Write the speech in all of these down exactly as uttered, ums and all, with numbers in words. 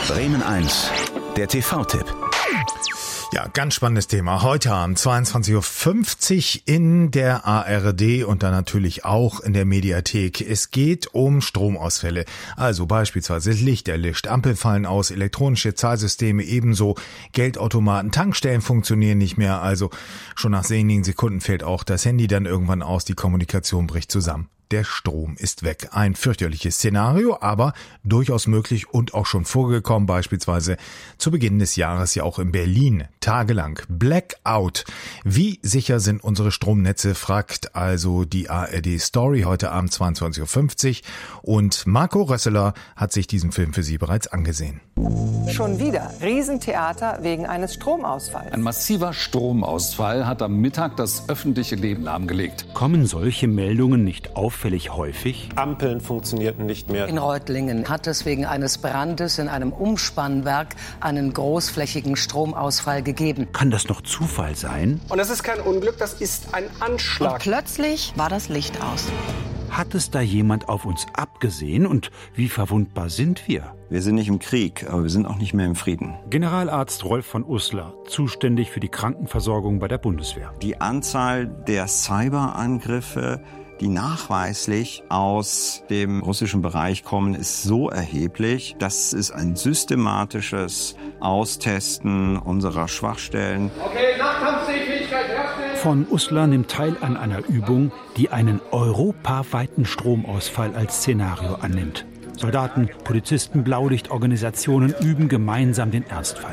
Bremen eins, der T V-Tipp. Ja, ganz spannendes Thema. Heute Abend zweiundzwanzig Uhr fünfzig in der A R D und dann natürlich auch in der Mediathek. Es geht um Stromausfälle. Also beispielsweise Licht erlischt, Ampeln fallen aus, elektronische Zahlsysteme ebenso, Geldautomaten, Tankstellen funktionieren nicht mehr. Also schon nach wenigen Sekunden fällt auch das Handy dann irgendwann aus, die Kommunikation bricht zusammen. Der Strom ist weg. Ein fürchterliches Szenario, aber durchaus möglich und auch schon vorgekommen, beispielsweise zu Beginn des Jahres ja auch in Berlin. Tagelang Blackout. Wie sicher sind unsere Stromnetze, fragt also die A R D Story heute Abend zweiundzwanzig Uhr fünfzig. Und Marco Rösseler hat sich diesen Film für Sie bereits angesehen. Schon wieder Riesentheater wegen eines Stromausfalls. Ein massiver Stromausfall hat am Mittag das öffentliche Leben lahmgelegt. Kommen solche Meldungen nicht auffällig häufig? Ampeln funktionierten nicht mehr. In Reutlingen hat es wegen eines Brandes in einem Umspannwerk einen großflächigen Stromausfall gegeben. Kann das noch Zufall sein? Und das ist kein Unglück, das ist ein Anschlag. Und plötzlich war das Licht aus. Hat es da jemand auf uns abgesehen und wie verwundbar sind wir? Wir sind nicht im Krieg, aber wir sind auch nicht mehr im Frieden. Generalarzt Rolf von Uslar, zuständig für die Krankenversorgung bei der Bundeswehr. Die Anzahl der Cyberangriffe, die nachweislich aus dem russischen Bereich kommen, ist so erheblich, dass es ein systematisches Austesten unserer Schwachstellen. Okay, Nachkampfsfähigkeit herstellen. Von Uslar nimmt teil an einer Übung, die einen europaweiten Stromausfall als Szenario annimmt. Soldaten, Polizisten, Blaulichtorganisationen üben gemeinsam den Ernstfall.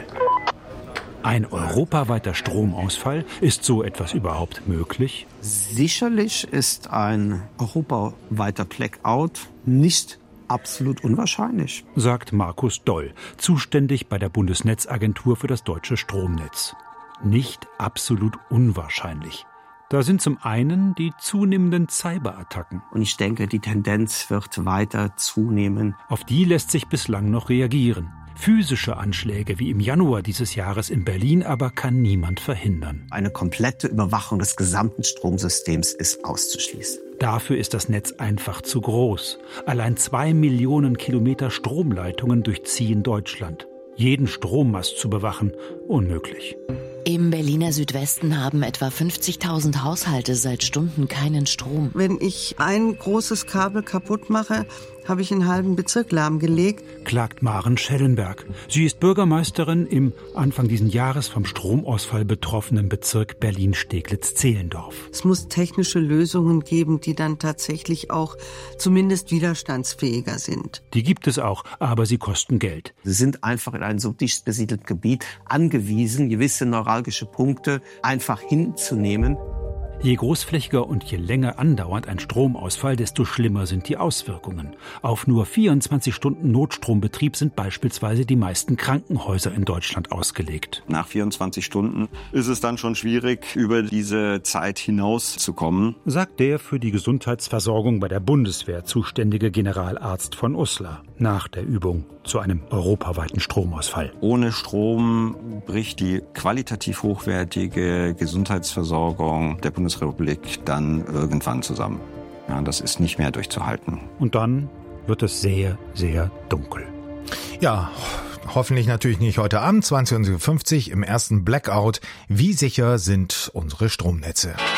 Ein europaweiter Stromausfall, ist so etwas überhaupt möglich? Sicherlich ist ein europaweiter Blackout nicht absolut unwahrscheinlich, sagt Markus Doll, zuständig bei der Bundesnetzagentur für das deutsche Stromnetz. Nicht absolut unwahrscheinlich. Da sind zum einen die zunehmenden Cyberattacken. Und ich denke, die Tendenz wird weiter zunehmen. Auf die lässt sich bislang noch reagieren. Physische Anschläge wie im Januar dieses Jahres in Berlin aber kann niemand verhindern. Eine komplette Überwachung des gesamten Stromsystems ist auszuschließen. Dafür ist das Netz einfach zu groß. Allein zwei Millionen Kilometer Stromleitungen durchziehen Deutschland. Jeden Strommast zu bewachen, unmöglich. Im Berliner Südwesten haben etwa fünfzigtausend Haushalte seit Stunden keinen Strom. Wenn ich ein großes Kabel kaputt mache, habe ich einen halben Bezirk lahmgelegt, klagt Maren Schellenberg. Sie ist Bürgermeisterin im Anfang diesen Jahres vom Stromausfall betroffenen Bezirk Berlin-Steglitz-Zehlendorf. Es muss technische Lösungen geben, die dann tatsächlich auch zumindest widerstandsfähiger sind. Die gibt es auch, aber sie kosten Geld. Sie sind einfach in einem so dicht besiedelten Gebiet angewiesen, gewisse neuralgische Punkte einfach hinzunehmen. Je großflächiger und je länger andauernd ein Stromausfall, desto schlimmer sind die Auswirkungen. Auf nur vierundzwanzig Stunden Notstrombetrieb sind beispielsweise die meisten Krankenhäuser in Deutschland ausgelegt. Nach vierundzwanzig Stunden ist es dann schon schwierig, über diese Zeit hinauszukommen, sagt der für die Gesundheitsversorgung bei der Bundeswehr zuständige Generalarzt von Uslar nach der Übung zu einem europaweiten Stromausfall. Ohne Strom bricht die qualitativ hochwertige Gesundheitsversorgung der Bundesrepublik dann irgendwann zusammen. Ja, das ist nicht mehr durchzuhalten. Und dann wird es sehr, sehr dunkel. Ja, hoffentlich natürlich nicht heute Abend, zweiundzwanzig Uhr fünfzig im ersten Blackout. Wie sicher sind unsere Stromnetze?